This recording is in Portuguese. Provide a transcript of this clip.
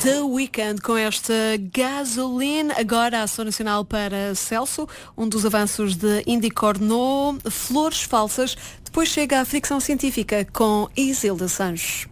The Weeknd com esta Gasoline. Agora a ação nacional para Celso, um dos avanços de Indicorno, Flores Falsas. Depois chega a ficção científica com Isilda Sanches.